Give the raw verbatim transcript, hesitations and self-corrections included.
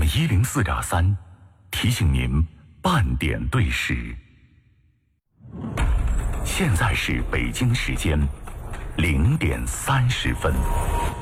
M 一零四点三，提醒您半点对时。现在是北京时间零点三十分。